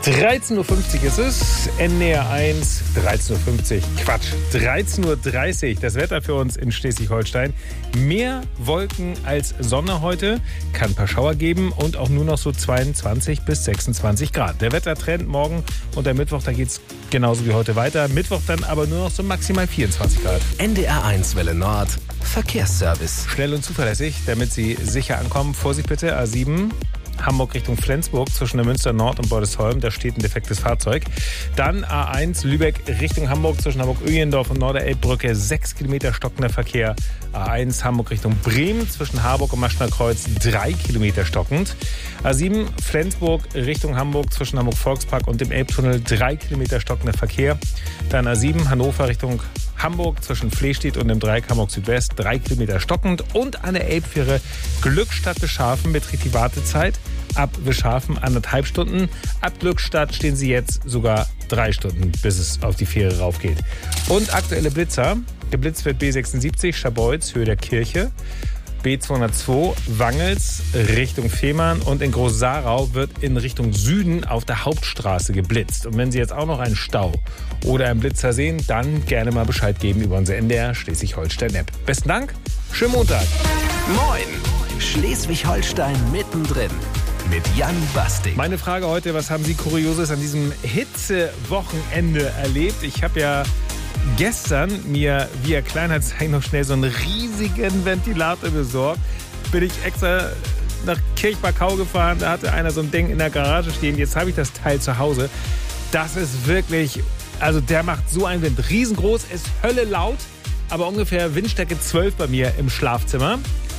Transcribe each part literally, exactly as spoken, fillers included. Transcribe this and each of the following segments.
dreizehn Uhr fünfzig ist es, N D R eins, dreizehn Uhr fünfzig, Quatsch, dreizehn Uhr dreißig. Das Wetter für uns in Schleswig-Holstein. Mehr Wolken als Sonne heute, kann ein paar Schauer geben und auch nur noch so zweiundzwanzig bis sechsundzwanzig Grad. Der Wettertrend morgen und der Mittwoch, da geht's genauso wie heute weiter. Mittwoch dann aber nur noch so maximal vierundzwanzig Grad. N D R eins Welle Nord, Verkehrsservice. Schnell und zuverlässig, damit Sie sicher ankommen. Vorsicht bitte, A sieben. Hamburg Richtung Flensburg zwischen der Münster Nord und Bordesholm, da steht ein defektes Fahrzeug. Dann A eins Lübeck Richtung Hamburg zwischen Hamburg-Öhlendorf und Norderelbbrücke, sechs Kilometer stockender Verkehr. A eins Hamburg Richtung Bremen zwischen Harburg und Maschner Kreuz, drei Kilometer stockend. A sieben Flensburg Richtung Hamburg zwischen Hamburg-Volkspark und dem Elbtunnel, drei Kilometer stockender Verkehr. Dann A sieben Hannover Richtung Hamburg zwischen Flehstedt und dem Dreieck Hamburg Südwest, drei Kilometer stockend. Und an der Elbfähre Glückstadt Bescharfen beträgt die Wartezeit ab Bescharfen anderthalb Stunden. Ab Glückstadt stehen Sie jetzt sogar drei Stunden, bis es auf die Fähre raufgeht. Und aktuelle Blitzer. Geblitzt wird B sechsundsiebzig, Scharbeutz, Höhe der Kirche. B zweihundertzwei, Wangels, Richtung Fehmarn. Und in Groß-Sarau wird in Richtung Süden auf der Hauptstraße geblitzt. Und wenn Sie jetzt auch noch einen Stau oder einen Blitzer sehen, dann gerne mal Bescheid geben über unsere N D R Schleswig-Holstein-App. Besten Dank, schönen Montag. Moin, Schleswig-Holstein mittendrin. Mit Jan Bastik. Meine Frage heute, was haben Sie Kurioses an diesem Hitzewochenende erlebt? Ich habe ja gestern mir via Kleinanzeigen noch schnell so einen riesigen Ventilator besorgt. Bin ich extra nach Kirchbarkau gefahren, da hatte einer so ein Ding in der Garage stehen. Jetzt habe ich das Teil zu Hause. Das ist wirklich, also der macht so einen Wind. Riesengroß, ist Hölle laut, aber ungefähr Windstärke zwölf bei mir im Schlafzimmer.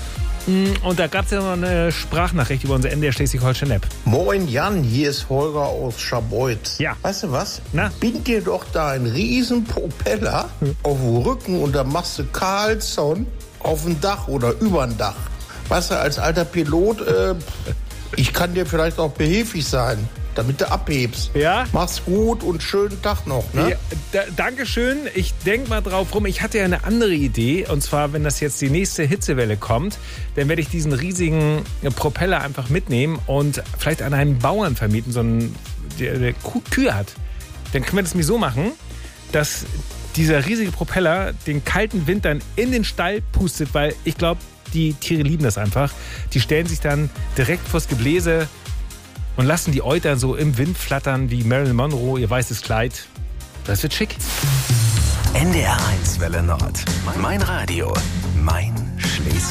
Und da gab es ja noch eine Sprachnachricht über unsere N D R Schleswig-Holstein-App. Moin Jan, hier ist Holger aus Scharbeutz. Ja. Weißt du was? Na? Bind dir doch da einen riesen Propeller hm. auf den Rücken und dann machst du Carlsson auf dem Dach oder über dem Dach. Weißt du, als alter Pilot, äh, ich kann dir vielleicht auch behilflich sein, damit du abhebst. Ja? Mach's gut und schönen Tag noch, ne? Ja, da, Dankeschön. Ich denke mal drauf rum. Ich hatte ja eine andere Idee. Und zwar, wenn das jetzt die nächste Hitzewelle kommt, dann werde ich diesen riesigen Propeller einfach mitnehmen und vielleicht an einen Bauern vermieten, so einen, der, der Kühe hat. Dann können wir das nämlich so machen, dass dieser riesige Propeller den kalten Wind dann in den Stall pustet, weil ich glaube, die Tiere lieben das einfach. Die stellen sich dann direkt vors Gebläse und lassen die Eutern so im Wind flattern wie Marilyn Monroe, ihr weißes Kleid. Das wird schick. N D R eins Welle Nord. Mein Radio. Mein